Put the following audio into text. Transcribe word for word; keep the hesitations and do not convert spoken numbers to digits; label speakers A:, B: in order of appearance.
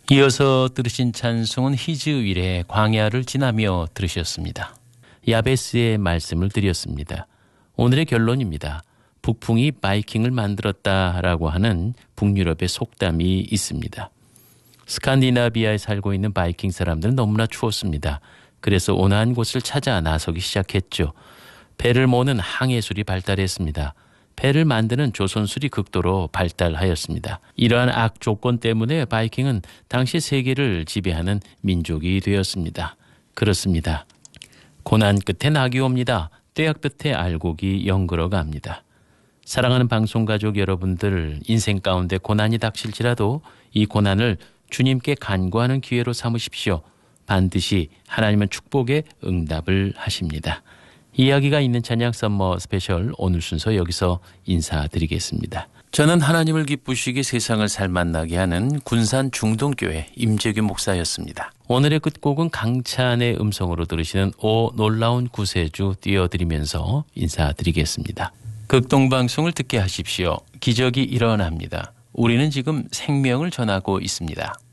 A: 이어서 들으신 찬송은 히즈윌의 광야를 지나며 들으셨습니다. 야베스의 말씀을 드렸습니다. 오늘의 결론입니다. 북풍이 바이킹을 만들었다라고 하는 북유럽의 속담이 있습니다. 스칸디나비아에 살고 있는 바이킹 사람들은 너무나 추웠습니다. 그래서 온화한 곳을 찾아 나서기 시작했죠. 배를 모는 항해술이 발달했습니다. 배를 만드는 조선술이 극도로 발달하였습니다. 이러한 악조건 때문에 바이킹은 당시 세계를 지배하는 민족이 되었습니다. 그렇습니다. 고난 끝에 낙이 옵니다. 떼약 끝에 알곡이 연그러 갑니다. 사랑하는 방송가족 여러분들, 인생 가운데 고난이 닥칠지라도 이 고난을 주님께 간구하는 기회로 삼으십시오. 반드시 하나님은 축복의 응답을 하십니다. 이야기가 있는 찬양 썸머 스페셜 오늘 순서 여기서 인사드리겠습니다. 저는 하나님을 기쁘시게 세상을 살맛나게 하는 군산 중동교회 임재규 목사였습니다. 오늘의 끝곡은 강찬의 음성으로 들으시는 오 놀라운 구세주 띄워드리면서 인사드리겠습니다. 극동방송을 듣게 하십시오. 기적이 일어납니다. 우리는 지금 생명을 전하고 있습니다.